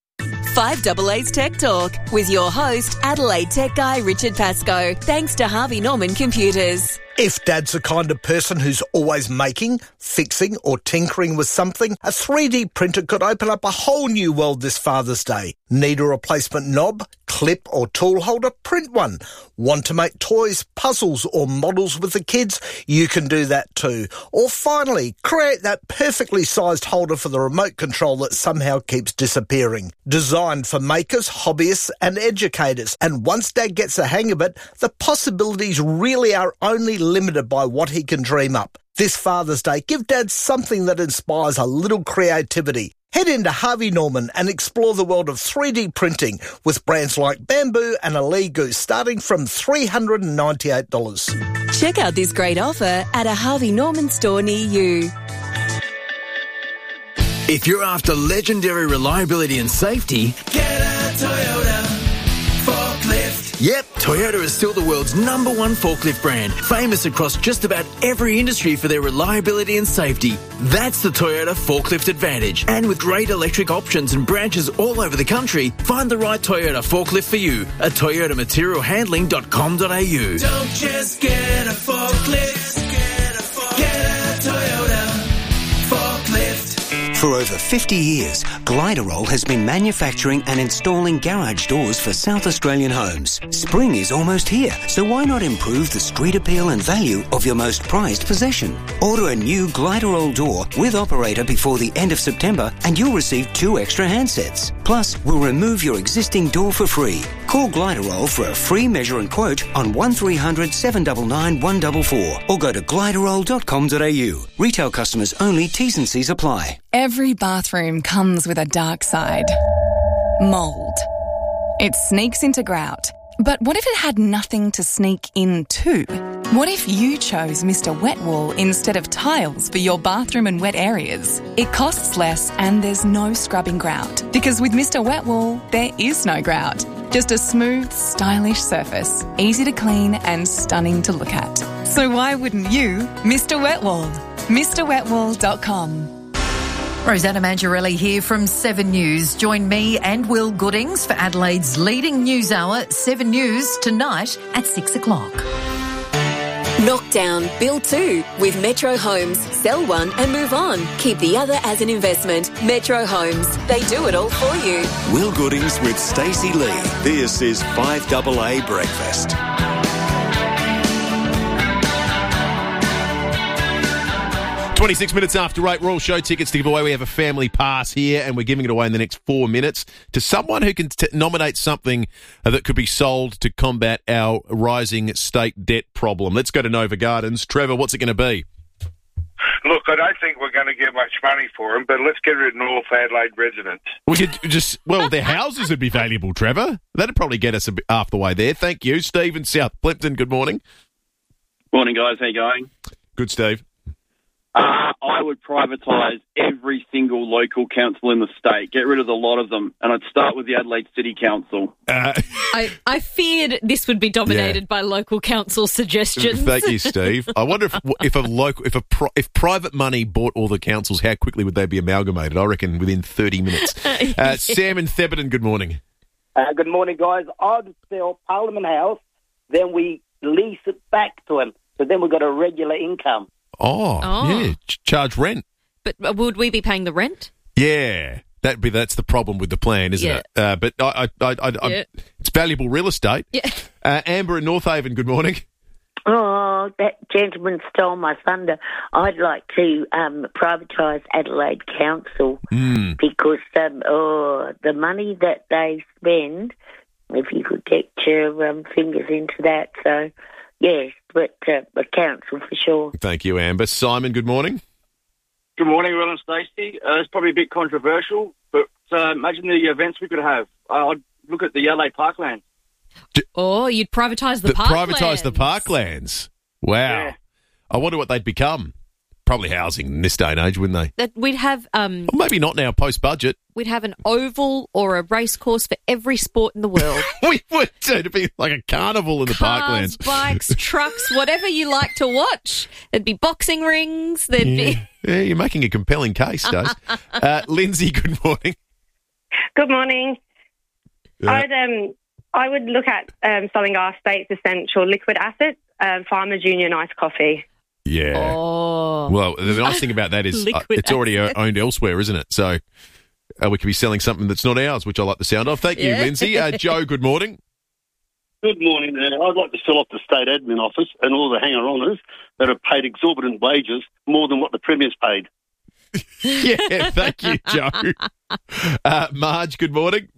five double A's Tech Talk with your host, Adelaide Tech Guy Richard Pascoe. Thanks to Harvey Norman Computers. If Dad's the kind of person who's always making, fixing or tinkering with something, a three D printer could open up a whole new world this Father's Day. Need a replacement knob, clip or tool holder? Print one. Want to make toys, puzzles or models with the kids? You can do that too. Or finally, create that perfectly sized holder for the remote control that somehow keeps disappearing. Designed for makers, hobbyists and educators. And once Dad gets the hang of it, the possibilities really are only limited by what he can dream up. This Father's Day, give Dad something that inspires a little creativity. Head into Harvey Norman and explore the world of three D printing with brands like Bamboo and Aligo starting from three hundred ninety-eight dollars. Check out this great offer at a Harvey Norman store near you. If you're after legendary reliability and safety, get a Toyota forklift. Yep, Toyota is still the world's number one forklift brand, famous across just about every industry for their reliability and safety. That's the Toyota Forklift Advantage. And with great electric options and branches all over the country, find the right Toyota forklift for you at toyota material handling dot com dot a u. Don't just get a forklift, get a, forklift. Get a Toyota forklift. For over fifty years, Gliderol has been manufacturing and installing garage doors for South Australian homes. Spring is almost here, so why not improve the street appeal and value of your most prized possession? Order a new Gliderol door with operator before the end of September and you'll receive two extra handsets. Plus, we'll remove your existing door for free. Call Gliderol for a free measure and quote on one three hundred seven nine nine one four four or go to gliderol dot com dot a u. Retail customers only, T's and C's apply. Every bathroom comes with a dark side. Mould. It sneaks into grout. But what if it had nothing to sneak into? What if you chose Mister Wet Wool instead of tiles for your bathroom and wet areas? It costs less and there's no scrubbing grout. Because with Mister Wet Wool, there is no grout. Just a smooth, stylish surface, easy to clean and stunning to look at. So why wouldn't you, Mister Wet Wool? Mr wet wool dot com. Rosanna Mangiarelli here from Seven News. Join me and Will Goodings for Adelaide's leading news hour, Seven News, tonight at six o'clock. Knock down, build two with Metro Homes. Sell one and move on. Keep the other as an investment. Metro Homes. They do it all for you. Will Goodings with Stacey Lee. This is five double A Breakfast. twenty-six minutes after eight, Royal Show tickets to give away. We have a family pass here, and we're giving it away in the next four minutes to someone who can t- nominate something uh, that could be sold to combat our rising state debt problem. Let's go to Nova Gardens. Trevor, what's it going to be? Look, I don't think we're going to get much money for them, but let's get rid of North Adelaide residents. We could just, well, their houses would be valuable, Trevor. That'd probably get us a bit half the way there. Thank you. Steve in South Plimpton, good morning. Morning, guys. How you going? Good, Steve. Uh, I would privatise every single local council in the state. Get rid of a lot of them. And I'd start with the Adelaide City Council. Uh, I, I feared this would be dominated Yeah. by local council suggestions. Thank you, Steve. I wonder if if a local, if a pri- if private money bought all the councils, how quickly would they be amalgamated? I reckon within thirty minutes. Uh, Yeah. Sam in Theberton, good morning. Uh, good morning, guys. I'd sell Parliament House, then we lease it back to him. So then we've got a regular income. Oh, Oh. yeah, Ch- charge rent. But uh, would we be paying the rent? Yeah, that'd be that's the problem with the plan, isn't Yeah. it? Uh, but I, I, I, I, I Yeah. it's valuable real estate. Yeah. Uh, Amber in North Haven, good morning. Oh, that gentleman stole my thunder. I'd like to um, privatise Adelaide Council Mm. because um, oh, the money that they spend, if you could get your um, fingers into that. So, yes, but uh, the council for sure. Thank you, Amber. Simon, good morning. Good morning, Will and Stacey. Uh, it's probably a bit controversial, but uh, imagine the events we could have. Uh, I'd look at the L A Parkland. Oh, you'd privatise the, The, parkland. privatise the parklands. Wow. Yeah. I wonder what they'd become. Probably housing in this day and age, wouldn't they? That we'd have um, Well, maybe not now, post-budget. we'd have an oval or a race course for every sport in the world. we would. It'd be like a carnival in the Cars, parklands. bikes, trucks, whatever you like to watch. There'd be boxing rings. There'd Yeah. be. Yeah, you're making a compelling case, Stace. uh, Lindsay, good morning. Good morning. Yeah. I'd um I would look at um, selling our state's essential liquid assets, um, Farmers Union iced coffee. Yeah. Oh. Well, the nice thing about that is uh, Liquid it's already assets. owned elsewhere, isn't it? So uh, we could be selling something that's not ours, which I like the sound of. Thank you, Yeah. Lindsay. Uh, Joe, good morning. Good morning there. I'd like to sell off the state admin office and all the hanger-oners that have paid exorbitant wages, more than what the Premier's paid. Yeah, thank you, Joe. Uh, Marge, good morning.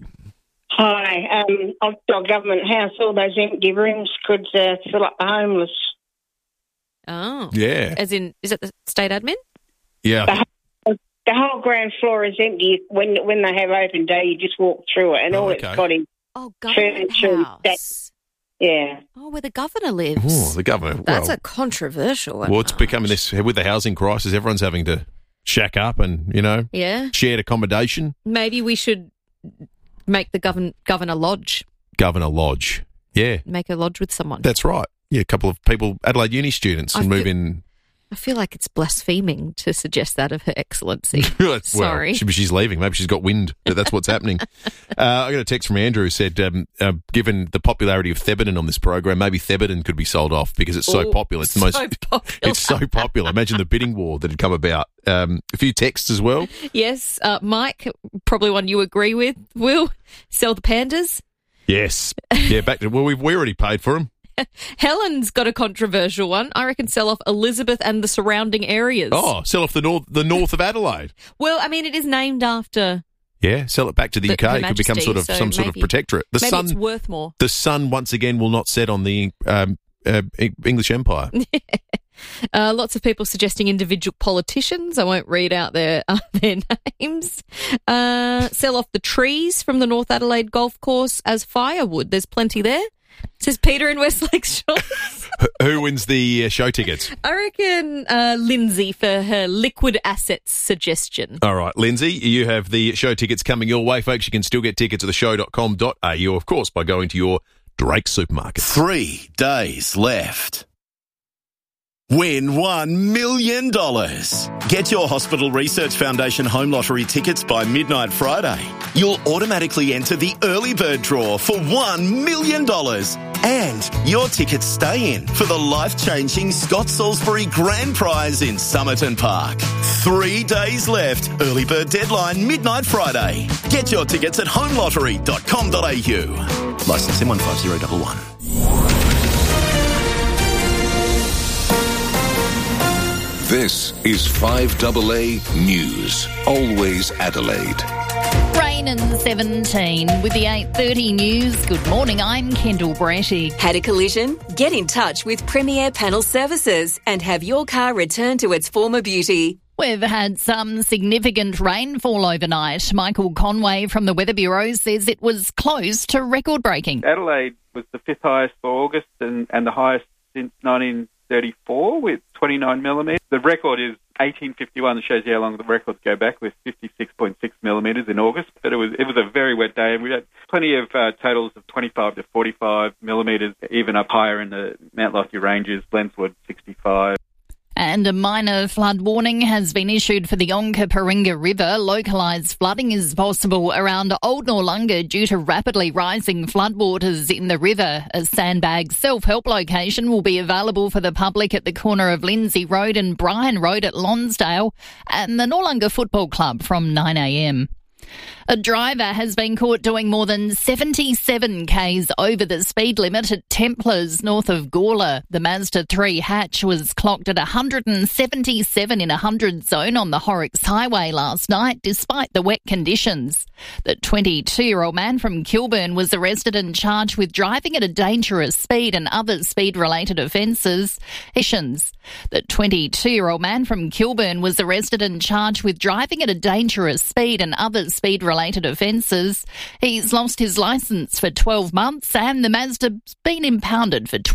Hi, um, I've got Government House. All those empty rooms could uh, fill up the homeless. Oh. Yeah. As in, is it the state admin? Yeah. The whole, the whole ground floor is empty. When when they have open day, you just walk through it, and Oh, all okay. it's got is oh, government furniture. house. That, yeah. Oh, where the governor lives. Oh, the governor. That's well, a controversial one. well, it's becoming this with the housing crisis. Everyone's having to shack up and, you know, Yeah. shared accommodation. Maybe we should make the govern- governor lodge. Governor Lodge. Yeah, Make a lodge with someone. that's right. Yeah, a couple of people, Adelaide Uni students, I and move feel- in. I feel like it's blaspheming to suggest that of Her Excellency. Well, Sorry. she, she's leaving. Maybe she's got wind. That That's what's happening. Uh, I got a text from Andrew who said, um, uh, given the popularity of Theberton on this program, maybe Theberton could be sold off because it's so Oh, popular. It's the most. so popular. It's so popular. Imagine the bidding war that had come about. Um, a few texts as well. Yes, uh, Mike, probably one you agree with. Will sell the pandas. Yes. Yeah. Back to well, we've we already paid for them. Helen's got a controversial one. I reckon sell off Elizabeth and the surrounding areas. Oh, sell off the north, the north of Adelaide. Well, I mean, it is named after. Yeah, sell it back to the The- U K. Her It could become Majesty, sort of so some sort of maybe- protectorate. The maybe sun, it's worth more. the sun once again will not set on the um, uh, English Empire. Uh, lots of people suggesting individual politicians. I won't read out their uh, their names. Uh, sell off the trees from the North Adelaide Golf Course as firewood. There's plenty there. Says Peter in Westlake Shores. Who wins the uh, show tickets? I reckon uh, Lindsay for her liquid assets suggestion. All right, Lindsay, you have the show tickets coming your way, folks. You can still get tickets at the show dot com dot a u, of course, by going to your Drake supermarket. Three days left. Win one million dollars. Get your Hospital Research Foundation Home Lottery tickets by midnight Friday. You'll automatically enter the early bird draw for one million dollars. And your tickets stay in for the life-changing Scott Salisbury Grand Prize in Somerton Park. Three days left. Early bird deadline midnight Friday. Get your tickets at home lottery dot com dot a u. Licence M one five zero one one. This is five double A News. Always Adelaide. Rain and seventeen with the eight thirty news. Good morning, I'm Kendall Bratty. Had a collision? Get in touch with Premier Panel Services and have your car returned to its former beauty. We've had some significant rainfall overnight. Michael Conway from the Weather Bureau says it was close to record-breaking. Adelaide was the fifth highest for August and, and the highest since nineteen thirty-four with twenty-nine millimetres. The record is eighteen fifty-one, that shows you how long the records go back, with fifty-six point six millimetres in August. But it was it was a very wet day, and we had plenty of uh, totals of twenty-five to forty-five millimetres, even up higher in the Mount Lothian ranges, Glenswood sixty-five. And a minor flood warning has been issued for the Onkaparinga River. Localised flooding is possible around Old Noarlunga due to rapidly rising floodwaters in the river. A sandbag self-help location will be available for the public at the corner of Lindsay Road and Bryan Road at Lonsdale, and the Noarlunga Football Club from nine a m. A driver has been caught doing more than seventy-seven kays over the speed limit at Templars north of Gawler. The Mazda three hatch was clocked at one hundred seventy-seven in a one hundred zone on the Horrocks Highway last night, despite the wet conditions. The twenty-two-year-old man from Kilburn was arrested and charged with driving at a dangerous speed and other speed-related offences. The twenty-two-year-old man from Kilburn was arrested and charged with driving at a dangerous speed and other speed-related offences. He's lost his licence for twelve months and the Mazda's been impounded for